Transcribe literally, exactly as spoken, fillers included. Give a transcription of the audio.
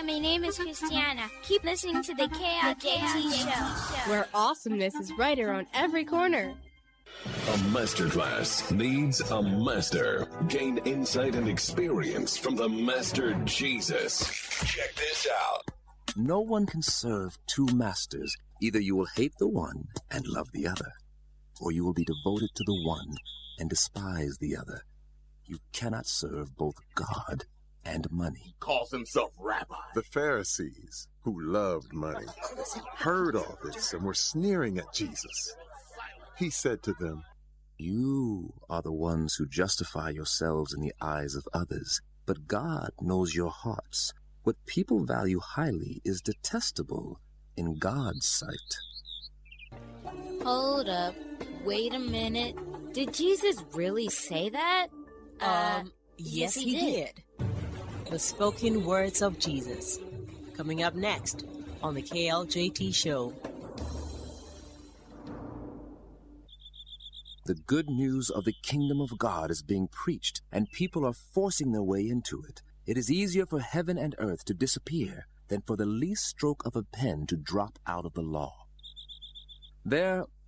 Hi, my name is Christiana. Keep listening to the K L J T Show, where awesomeness is right around every corner. A masterclass needs a master. Gain insight and experience from the Master Jesus. Check this out. No one can serve two masters. Either you will hate the one and love the other, or you will be devoted to the one and despise the other. You cannot serve both God and money. Calls himself rabbi. The Pharisees, who loved money, heard all this and were sneering at Jesus. He said to them, You are the ones who justify yourselves in the eyes of others, but God knows your hearts. What people value highly is detestable in God's sight. Hold up. Wait a minute. Did Jesus really say that? Um, uh, yes, yes he, he did. did. The spoken words of Jesus. Coming up next on the K L J T Show. The good news of the kingdom of God is being preached, and people are forcing their way into it. It is easier for heaven and earth to disappear than for the least stroke of a pen to drop out of the law. There